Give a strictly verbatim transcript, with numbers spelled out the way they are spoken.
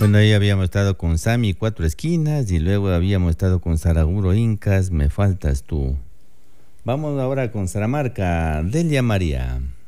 Bueno, ahí habíamos estado con Sammy Cuatro Esquinas y luego habíamos estado con Saraguro Incas, Me Faltas Tú. Vamos ahora con Saramarca, Delia María.